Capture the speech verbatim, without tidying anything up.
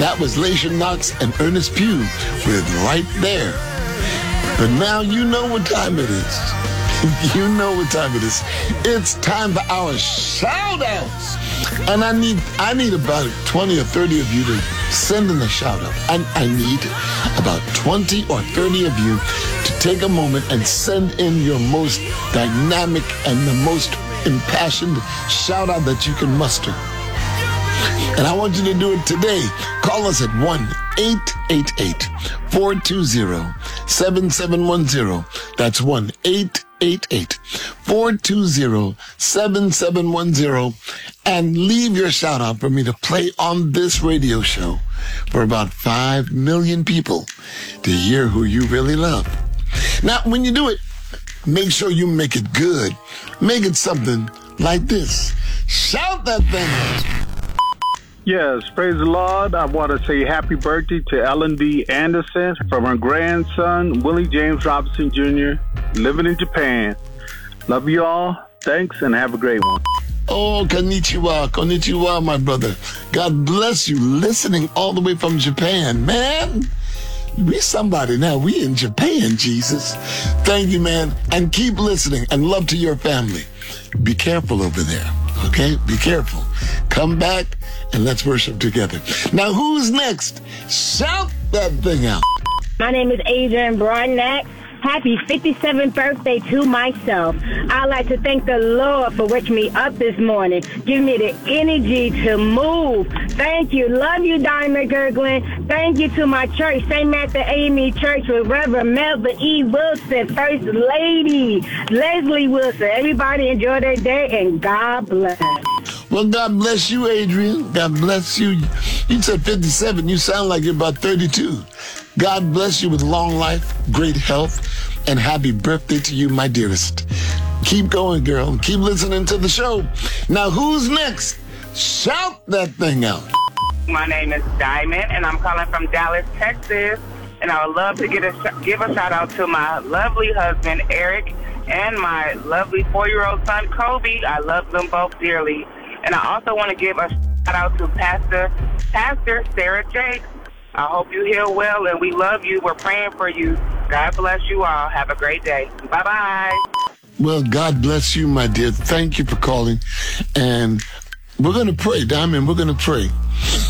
That was Laisha Knox and Ernest Pugh with Right There. But now you know what time it is. You know what time it is. It's time for our shout-outs. And I need I need about twenty or thirty of you to send in a shout-out. And I need about twenty or thirty of you to take a moment and send in your most dynamic and the most impassioned shout-out that you can muster. And I want you to do it today. Call us at one eight eight eight, four two zero, seven seven one zero. That's one eight eight eight, four two zero, seven seven one zero. And leave your shout out for me to play on this radio show for about five million people to hear who you really love. Now, when you do it, make sure you make it good. Make it something like this. Shout that thing out. Yes, praise the Lord. I want to say happy birthday to Ellen D. Anderson from her grandson, Willie James Robinson Junior, living in Japan. Love you all. Thanks, and have a great one. Oh, konnichiwa, konnichiwa, my brother. God bless you, listening all the way from Japan. Man, we somebody now. We in Japan, Jesus. Thank you, man. And keep listening, and love to your family. Be careful over there, okay? Be careful. Come back, and let's worship together. Now, who's next? Shout that thing out. My name is Adrian Broadnack. Happy fifty-seventh birthday to myself. I'd like to thank the Lord for waking me up this morning, giving me the energy to move. Thank you. Love you, Diamond Gerglin. Thank you to my church, Saint Matthew A M E Church with Reverend Melba E. Wilson, First Lady Leslie Wilson. Everybody enjoy their day, and God bless. Well, God bless you, Adrian. God bless you. You said fifty-seven. You sound like you're about thirty-two. God bless you with long life, great health, and happy birthday to you, my dearest. Keep going, girl. Keep listening to the show. Now, who's next? Shout that thing out. My name is Diamond, and I'm calling from Dallas, Texas. And I would love to get a sh- give a shout out to my lovely husband, Eric, and my lovely four-year-old son, Kobe. I love them both dearly. And I also want to give a shout out to Pastor, Pastor Sarah Jakes. I hope you heal well, and we love you. We're praying for you. God bless you all. Have a great day. Bye-bye. Well, God bless you, my dear. Thank you for calling. And we're going to pray, Diamond. We're going to pray.